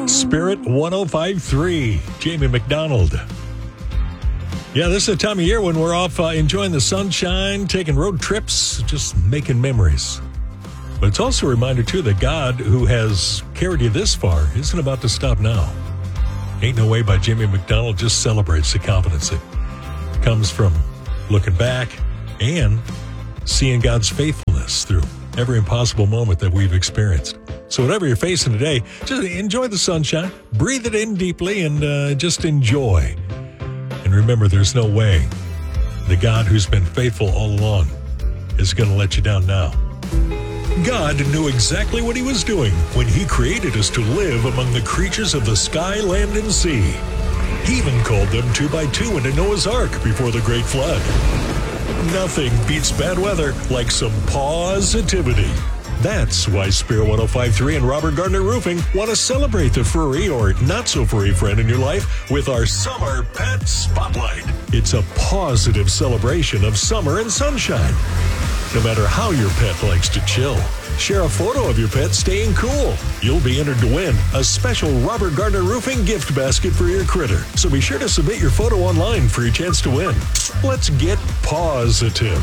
Spirit 105.3, Jamie McDonald. Yeah, this is the time of year when we're off enjoying the sunshine, taking road trips, just making memories. But it's also a reminder, too, that God, who has carried you this far, isn't about to stop now. Ain't No Way by Jamie McDonald just celebrates the confidence that comes from looking back and seeing God's faithfulness through every impossible moment that we've experienced. So whatever you're facing today, just enjoy the sunshine, breathe it in deeply, and just enjoy. And remember, there's no way the God who's been faithful all along is going to let you down now. God knew exactly what he was doing when he created us to live among the creatures of the sky, land, and sea. He even called them 2 by 2 into Noah's Ark before the Great Flood. Nothing beats bad weather like some positivity. That's why Spirit 105.3 and Robert Gardner Roofing want to celebrate the furry or not-so-furry friend in your life with our Summer Pet Spotlight. It's a positive celebration of summer and sunshine. No matter how your pet likes to chill, share a photo of your pet staying cool. You'll be entered to win a special Robert Gardner Roofing gift basket for your critter. So be sure to submit your photo online for your chance to win. Let's get positive.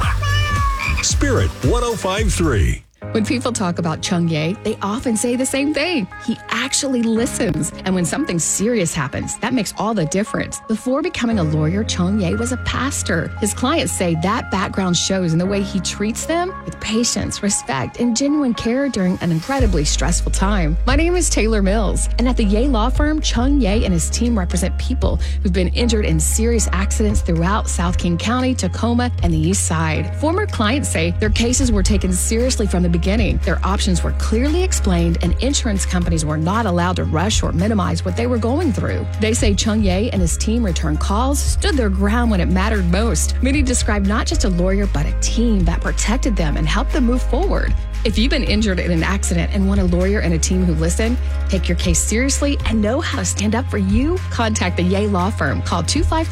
Spirit 105.3. When people talk about Chung Ye, they often say the same thing. He actually listens. And when something serious happens, that makes all the difference. Before becoming a lawyer, Chung Ye was a pastor. His clients say that background shows in the way he treats them with patience, respect, and genuine care during an incredibly stressful time. My name is Taylor Mills, and at the Ye Law Firm, Chung Ye and his team represent people who've been injured in serious accidents throughout South King County, Tacoma, and the East Side. Former clients say their cases were taken seriously from the beginning. Their options were clearly explained, and insurance companies were not allowed to rush or minimize what they were going through. They say Chung Ye and his team returned calls, stood their ground when it mattered most. Many described not just a lawyer, but a team that protected them and helped them move forward. If you've been injured in an accident and want a lawyer and a team who listen, take your case seriously, and know how to stand up for you, contact the Ye Law Firm. Call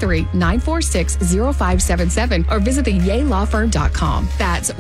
253-946-0577 or visit theyelawfirm.com. That's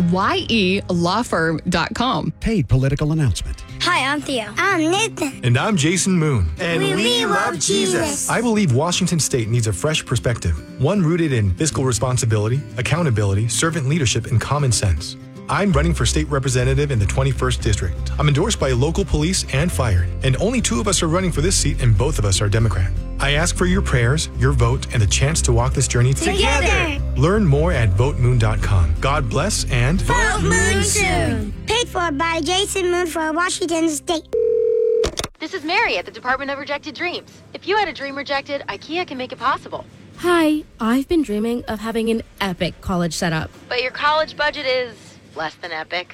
YELawfirm.com. Paid political announcement. Hi, I'm Theo. I'm Nathan. And I'm Jason Moon. And we love Jesus. I believe Washington State needs a fresh perspective, one rooted in fiscal responsibility, accountability, servant leadership, and common sense. I'm running for state representative in the 21st District. I'm endorsed by local police and fire, and only 2 of us are running for this seat, and both of us are Democrat. I ask for your prayers, your vote, and the chance to walk this journey together. Learn more at votemoon.com. God bless and vote Moon soon. Paid for by Jason Moon for Washington State. This is Mary at the Department of Rejected Dreams. If you had a dream rejected, IKEA can make it possible. Hi, I've been dreaming of having an epic college setup. But your college budget is less than epic.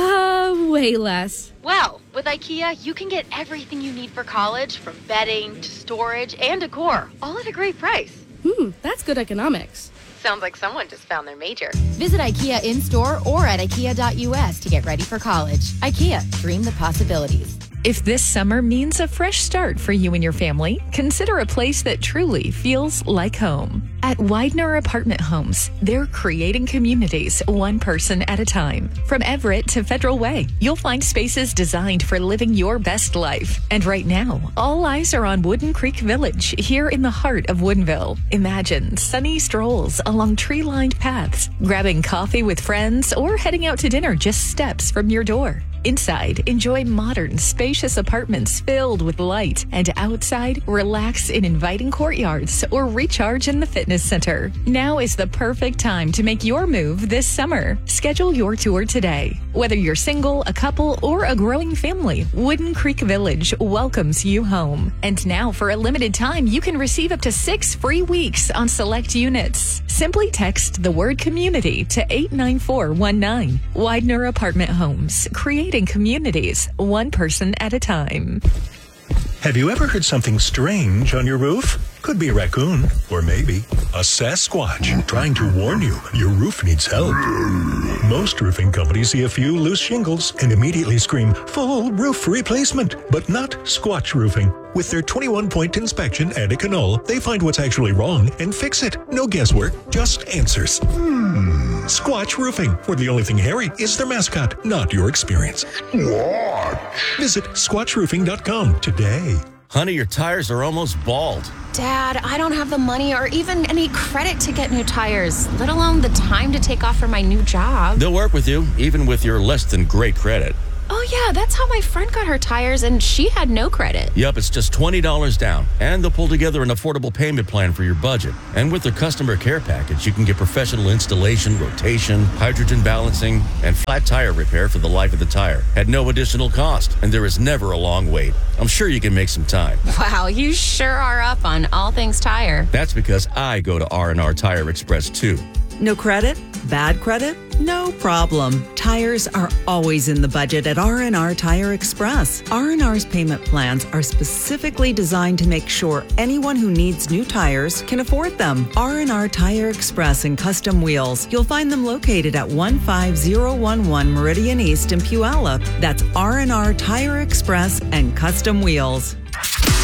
Way less. Well, with IKEA, you can get everything you need for college, from bedding to storage and decor, all at a great price. That's good economics. Sounds like someone just found their major. Visit IKEA in-store or at ikea.us to get ready for college. IKEA, dream the possibilities. If this summer means a fresh start for you and your family, consider a place that truly feels like home. At Widener Apartment Homes, they're creating communities one person at a time. From Everett to Federal Way, you'll find spaces designed for living your best life. And right now, all eyes are on Wooden Creek Village, here in the heart of Woodinville. Imagine sunny strolls along tree-lined paths, grabbing coffee with friends, or heading out to dinner just steps from your door. Inside, enjoy modern, spacious apartments filled with light, and outside, relax in inviting courtyards or recharge in the fitness center. Now is the perfect time to make your move this summer. Schedule your tour today. Whether you're single, a couple, or a growing family, Wooden Creek Village welcomes you home. And now, for a limited time, you can receive up to 6 free weeks on select units. Simply text the word community to 89419. Widener Apartment Homes, creating communities one person at a time. Have you ever heard something strange on your roof? Could be a raccoon, or maybe a Sasquatch trying to warn you your roof needs help. Most roofing companies see a few loose shingles and immediately scream, full roof replacement, but not Squatch Roofing. With their 21-point inspection and a canal, they find what's actually wrong and fix it. No guesswork, just answers. Squatch Roofing, where the only thing hairy is their mascot, not your experience. Visit squatchroofing.com today. Honey, your tires are almost bald. Dad, I don't have the money or even any credit to get new tires, let alone the time to take off for my new job. They'll work with you, even with your less than great credit. Oh, yeah, that's how my friend got her tires, and she had no credit. Yup, it's just $20 down, and they'll pull together an affordable payment plan for your budget. And with their customer care package, you can get professional installation, rotation, hydrogen balancing, and flat tire repair for the life of the tire at no additional cost. And there is never a long wait. I'm sure you can make some time. Wow, you sure are up on all things tire. That's because I go to R&R Tire Express, too. No credit? Bad credit? No problem. Tires are always in the budget at R&R Tire Express. R&R's payment plans are specifically designed to make sure anyone who needs new tires can afford them. R&R Tire Express and Custom Wheels. You'll find them located at 15011 Meridian East in Puyallup. That's R&R Tire Express and Custom Wheels.